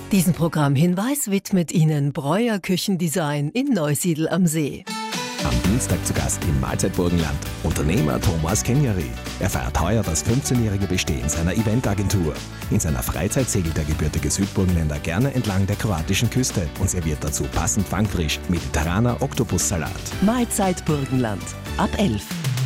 Diesen Programmhinweis widmet Ihnen Breuer Küchendesign in Neusiedl am See. Am Dienstag zu Gast im Mahlzeitburgenland Unternehmer Thomas Kenjari. Er feiert heuer das 15-jährige Bestehen seiner Eventagentur. In seiner Freizeit segelt der gebürtige Südburgenländer gerne entlang der kroatischen Küste und serviert dazu passend fangfrisch mediterraner Oktopussalat. Mahlzeitburgenland ab 11.